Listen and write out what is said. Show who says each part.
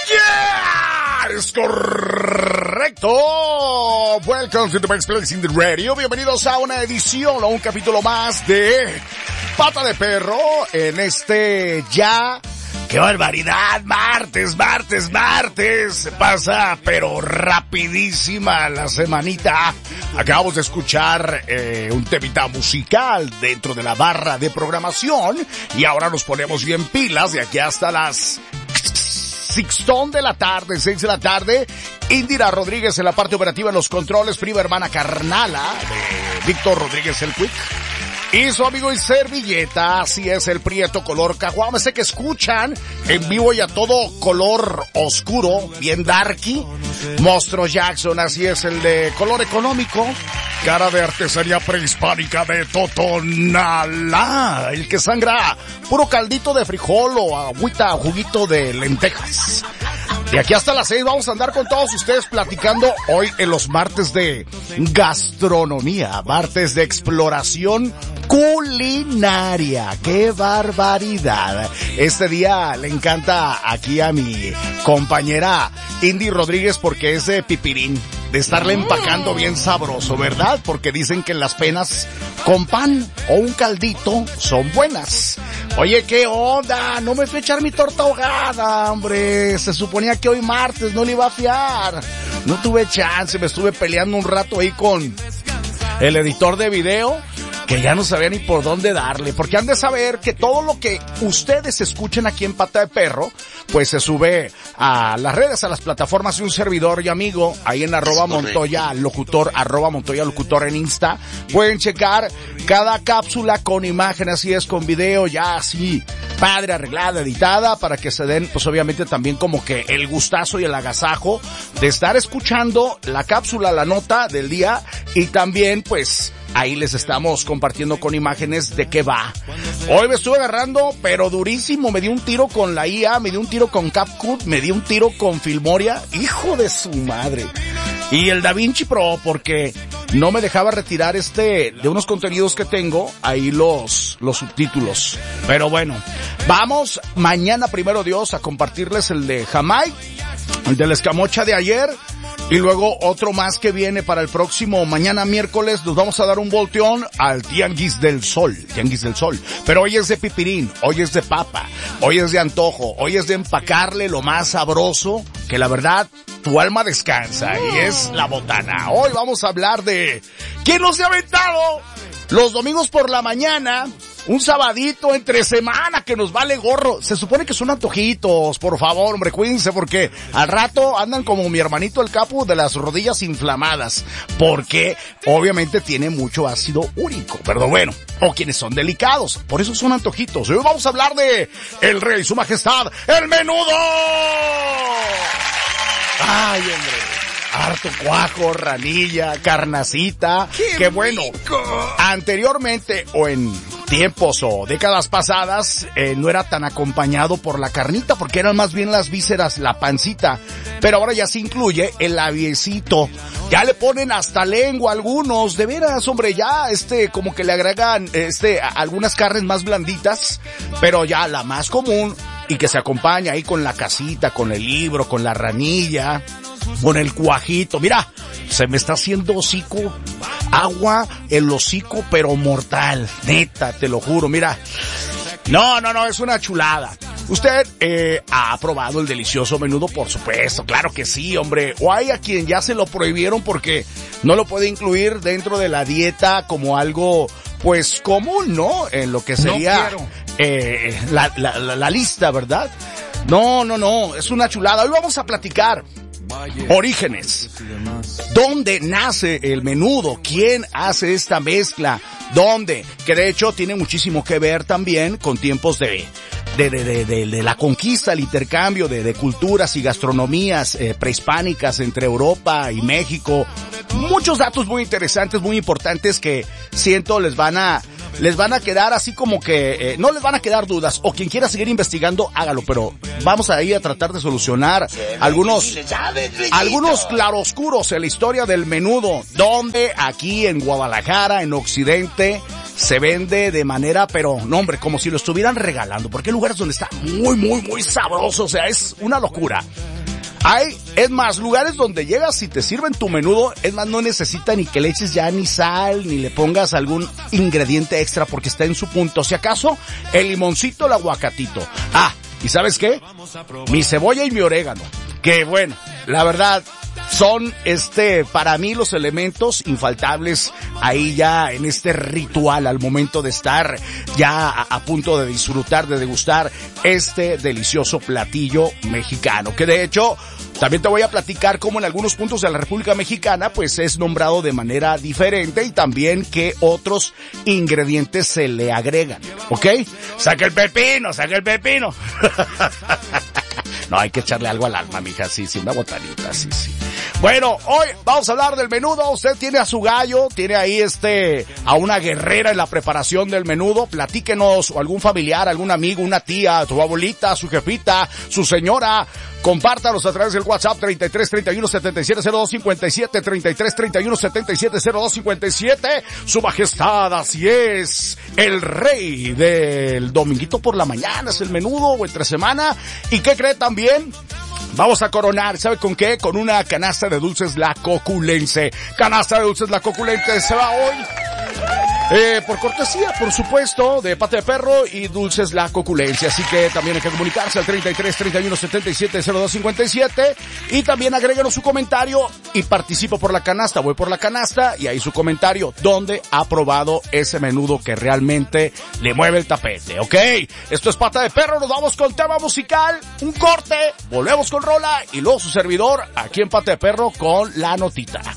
Speaker 1: Yeah, es correcto. Welcome to the best place in the radio. Bienvenidos a una edición o un capítulo más de Pata de Perro en este ya... ¡Qué barbaridad! Martes. Se pasa, pero rapidísima la semanita. Acabamos de escuchar un temita musical dentro de la barra de programación. Y ahora nos ponemos bien pilas de aquí hasta las 6 de la tarde. Indira Rodríguez en la parte operativa en los controles. Prima hermana carnala de Víctor Rodríguez el Quick. Y su amigo y servilleta, así es, el prieto color caguama, ese que escuchan en vivo y a todo color oscuro, bien darky. Monstruo Jackson, así es, el de color económico, cara de artesanía prehispánica de Totonalá, el que sangra puro caldito de frijol o agüita, juguito de lentejas. Y aquí hasta las 6 vamos a andar con todos ustedes platicando hoy en los martes de gastronomía, martes de exploración culinaria. ¡Qué barbaridad! Este día le encanta aquí a mi compañera Indy Rodríguez porque es de pipirín, de estarle empacando bien sabroso, ¿verdad? Porque dicen que las penas con pan o un caldito son buenas. Oye, ¿qué onda? No me fui a echar mi torta ahogada, hombre. Se suponía que hoy martes no le iba a fiar. No tuve chance, me estuve peleando un rato ahí con el editor de video, que ya no sabía ni por dónde darle, porque han de saber que todo lo que ustedes escuchen aquí en Pata de Perro, pues se sube a las redes, a las plataformas de un servidor y amigo, ahí en @Montoya Locutor, @Montoya Locutor en Insta. Pueden checar cada cápsula con imagen, así es, con video, ya así, padre, arreglada, editada, para que se den, pues obviamente también como que el gustazo y el agasajo de estar escuchando la cápsula, la nota del día, y también pues ahí les estamos compartiendo con imágenes de qué va. Hoy me estuve agarrando, pero durísimo. Me di un tiro con la IA, me di un tiro con CapCut, me di un tiro con Filmoria. ¡Hijo de su madre! Y el DaVinci Pro, porque no me dejaba retirar de unos contenidos que tengo, ahí los subtítulos. Pero bueno, vamos mañana, primero Dios, a compartirles el de Jamai, el de la escamocha de ayer. Y luego otro más que viene para el próximo mañana miércoles. Nos vamos a dar un volteón al Tianguis del Sol. Pero hoy es de pipirín, hoy es de papa, hoy es de antojo, hoy es de empacarle lo más sabroso, que la verdad tu alma descansa, y es la botana. Hoy vamos a hablar de ¿quién nos ha aventado los domingos por la mañana? Un sabadito entre semana que nos vale gorro. Se supone que son antojitos, por favor, hombre, cuídense, porque al rato andan como mi hermanito el Capu de las rodillas inflamadas, porque obviamente tiene mucho ácido úrico, pero bueno, o quienes son delicados, por eso son antojitos. Hoy vamos a hablar de el rey, su majestad, el menudo. Ay, hombre. Harto cuajo, ranilla, carnacita. ¡Qué bueno! Anteriormente, o en tiempos o décadas pasadas, no era tan acompañado por la carnita, porque eran más bien las vísceras, la pancita. Pero ahora ya se incluye el labiecito. Ya le ponen hasta lengua algunos, de veras, hombre, ya como que le agregan algunas carnes más blanditas, pero ya la más común y que se acompaña ahí con la casita, con el libro, con la ranilla, con el cuajito. Mira, se me está haciendo agua el hocico, pero mortal, neta, te lo juro, mira. No, es una chulada. ¿Usted ha probado el delicioso menudo? Por supuesto, claro que sí, hombre. O hay a quien ya se lo prohibieron porque no lo puede incluir dentro de la dieta como algo, pues, común, ¿no? En lo que sería la lista, ¿verdad? No, es una chulada. Hoy vamos a platicar orígenes. ¿Dónde nace el menudo? ¿Quién hace esta mezcla? ¿Dónde? Que de hecho tiene muchísimo que ver también con tiempos de la conquista, el intercambio de culturas y gastronomías prehispánicas entre Europa y México. Muchos datos muy interesantes, muy importantes que siento les van a quedar así como que no les van a quedar dudas, o quien quiera seguir investigando, hágalo, pero vamos a ir a tratar de solucionar algunos claroscuros en la historia del menudo, donde aquí en Guadalajara, en Occidente, se vende de manera, pero no, hombre, como si lo estuvieran regalando, porque hay lugares donde está muy, muy, muy sabroso, o sea, es una locura. Es más, lugares donde llegas y te sirven tu menudo, es más, no necesita ni que le eches ya ni sal, ni le pongas algún ingrediente extra porque está en su punto. Si acaso, el limoncito, el aguacatito. ¿Y sabes qué? Mi cebolla y mi orégano. Que bueno, la verdad, son para mí los elementos infaltables ahí ya en este ritual al momento de estar ya a punto de disfrutar, de degustar este delicioso platillo mexicano, que de hecho también te voy a platicar cómo en algunos puntos de la República Mexicana pues es nombrado de manera diferente y también qué otros ingredientes se le agregan, ¿ok? ¡Saca el pepino! No, hay que echarle algo al alma, mija, sí, una botanita, sí. Bueno, hoy vamos a hablar del menudo. Usted tiene a su gallo, tiene ahí a una guerrera en la preparación del menudo. Platíquenos, o algún familiar, algún amigo, una tía, tu abuelita, su jefita, su señora. Compártanos a través del WhatsApp 33 31 77 02 57, 33 31 77 02 57. Su majestad, así es, el rey del dominguito por la mañana, es el menudo, o entre semana. ¿Y qué cree también? Vamos a coronar, ¿sabe con qué? Con una canasta de dulces La Coculense. Canasta de dulces La Coculense se va hoy. Por cortesía, por supuesto, de Pata de Perro y Dulces La Coculense. Así que también hay que comunicarse al 33 31 77 02 57 y también agréguenos su comentario y participo por la canasta. Voy por la canasta y ahí su comentario, ¿dónde ha probado ese menudo que realmente le mueve el tapete? ¿Ok? Esto es Pata de Perro, nos vamos con tema musical, un corte, volvemos con rola y luego su servidor aquí en Pata de Perro con la notita.